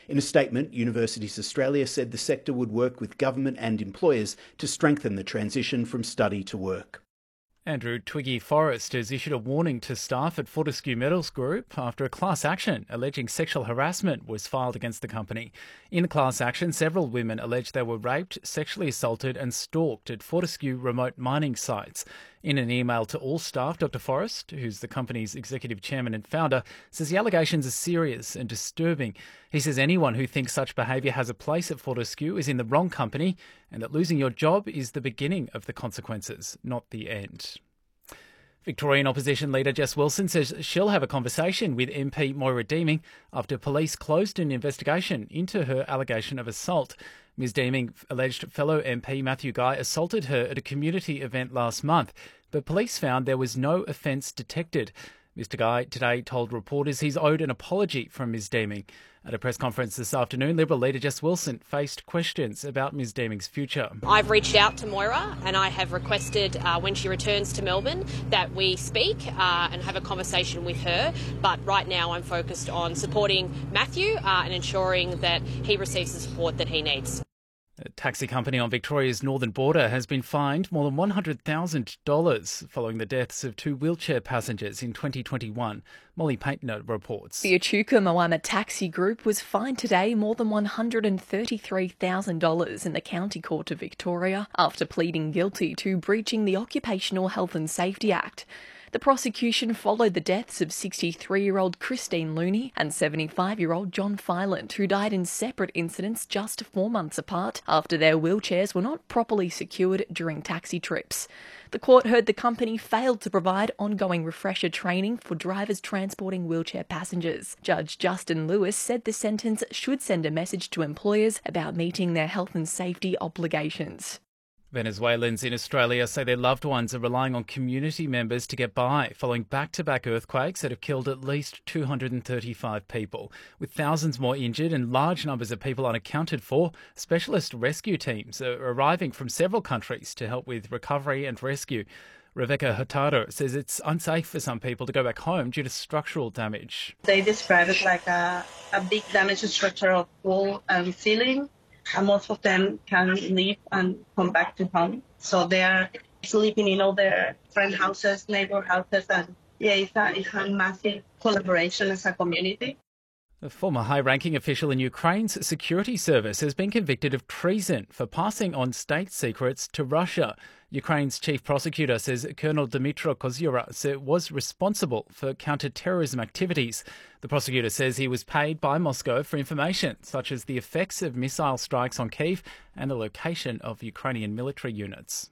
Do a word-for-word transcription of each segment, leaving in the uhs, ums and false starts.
In a statement, Universities Australia said the sector would work with government and employers to strengthen the transition from study to work. Andrew Twiggy Forrest has issued a warning to staff at Fortescue Metals Group after a class action alleging sexual harassment was filed against the company. In the class action, several women alleged they were raped, sexually assaulted and stalked at Fortescue remote mining sites. In an email to all staff, Doctor Forrest, who's the company's executive chairman and founder, says the allegations are serious and disturbing. He says anyone who thinks such behaviour has a place at Fortescue is in the wrong company and that losing your job is the beginning of the consequences, not the end. Victorian opposition leader Jess Wilson says she'll have a conversation with M P Moira Deeming after police closed an investigation into her allegation of assault. Ms Deeming alleged fellow M P Matthew Guy assaulted her at a community event last month, but police found there was no offence detected. Mister Guy today told reporters he's owed an apology from Ms Deeming. At a press conference this afternoon, Liberal leader Jess Wilson faced questions about Ms Deeming's future. I've reached out to Moira and I have requested uh, when she returns to Melbourne that we speak uh, and have a conversation with her. But right now I'm focused on supporting Matthew uh, and ensuring that he receives the support that he needs. A taxi company on Victoria's northern border has been fined more than one hundred thousand dollars following the deaths of two wheelchair passengers in twenty twenty-one. Molly Paintner reports. The Echuca Moama Taxi Group was fined today more than one hundred thirty-three thousand dollars in the County Court of Victoria after pleading guilty to breaching the Occupational Health and Safety Act. The prosecution followed the deaths of sixty-three-year-old Christine Looney and seventy-five-year-old John Filant, who died in separate incidents just four months apart after their wheelchairs were not properly secured during taxi trips. The court heard the company failed to provide ongoing refresher training for drivers transporting wheelchair passengers. Judge Justin Lewis said the sentence should send a message to employers about meeting their health and safety obligations. Venezuelans in Australia say their loved ones are relying on community members to get by following back-to-back earthquakes that have killed at least two hundred thirty-five people. With thousands more injured and large numbers of people unaccounted for, specialist rescue teams are arriving from several countries to help with recovery and rescue. Rebecca Hurtado says it's unsafe for some people to go back home due to structural damage. They describe it like a, a big damage to structural wall and ceiling. And most of them can leave and come back to home. So they are sleeping in all their friend houses, neighbor houses, and yeah, it's a, it's a massive collaboration as a community. A former high-ranking official in Ukraine's security service has been convicted of treason for passing on state secrets to Russia. Ukraine's chief prosecutor says Colonel Dmytro Kozyura was responsible for counter-terrorism activities. The prosecutor says he was paid by Moscow for information such as the effects of missile strikes on Kyiv and the location of Ukrainian military units.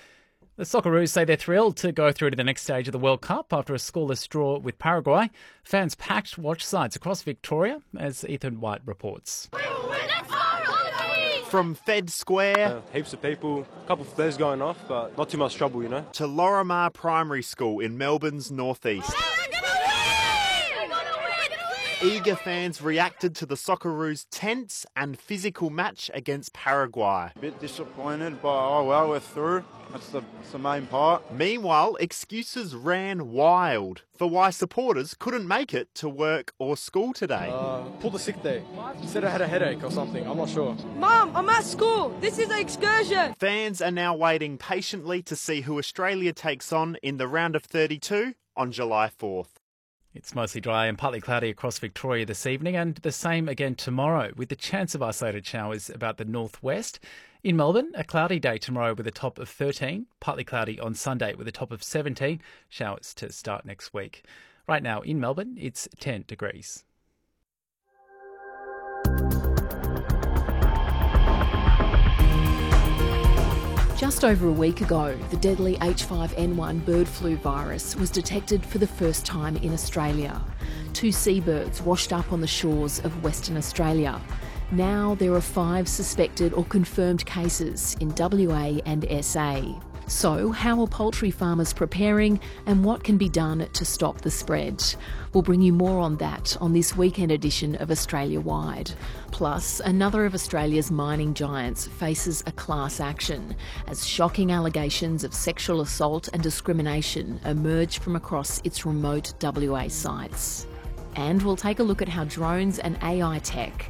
The Socceroos say they're thrilled to go through to the next stage of the World Cup after a scoreless draw with Paraguay. Fans packed watch sites across Victoria, as Ethan White reports. From Fed Square... Uh, heaps of people, a couple of flares going off, but not too much trouble, you know. ...to Lorimar Primary School in Melbourne's northeast. Eager fans reacted to the Socceroos' tense and physical match against Paraguay. A bit disappointed, but oh well, we're through. That's the, that's the main part. Meanwhile, excuses ran wild for why supporters couldn't make it to work or school today. Uh, pulled a sick day. Said I had a headache or something, I'm not sure. Mum, I'm at school. This is an excursion. Fans are now waiting patiently to see who Australia takes on in the round of thirty-two on July fourth. It's mostly dry and partly cloudy across Victoria this evening, and the same again tomorrow, with the chance of isolated showers about the northwest. In Melbourne, a cloudy day tomorrow with a top of thirteen, partly cloudy on Sunday with a top of seventeen, showers to start next week. Right now in Melbourne, it's ten degrees. Just over a week ago, the deadly H five N one bird flu virus was detected for the first time in Australia. Two seabirds washed up on the shores of Western Australia. Now there are five suspected or confirmed cases in W A and S A. So, how are poultry farmers preparing and what can be done to stop the spread? We'll bring you more on that on this weekend edition of Australia Wide. Plus, another of Australia's mining giants faces a class action as shocking allegations of sexual assault and discrimination emerge from across its remote W A sites. And we'll take a look at how drones and A I tech